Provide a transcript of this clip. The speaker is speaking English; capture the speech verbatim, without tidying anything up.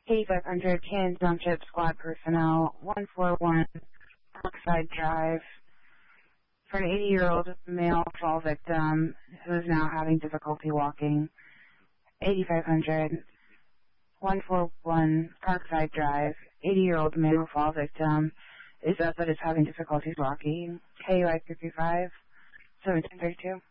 eighty-five hundred Canton Township Squad Personnel, one four one Parkside Drive, for an eighty-year-old male fall victim who is now having difficulty walking. eighty-five hundred one four one Parkside Drive, eighty-year-old male fall victim is up but is having difficulties walking. K U I three three five, seventeen thirty-two.